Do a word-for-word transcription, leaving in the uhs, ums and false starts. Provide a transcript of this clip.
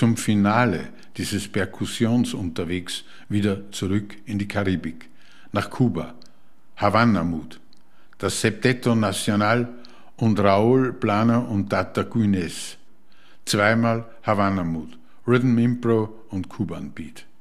zum Finale dieses Perkussionsunterwegs wieder zurück in die Karibik, nach Kuba, Havana Mood, das Septeto Nacional und Raúl Plana und Tata Guinness, zweimal Havana Mood, Rhythm Impro und Cuban Beat.